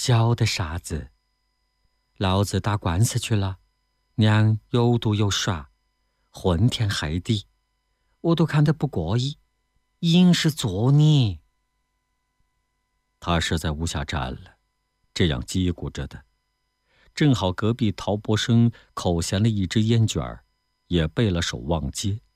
小的傻子，老子打官司去了，娘有赌有耍，昏天黑地，我都看得不过瘾，硬是做你。他是在屋下站了，这样叽咕着的。正好隔壁陶博生口衔了一只烟卷，也背了手望街。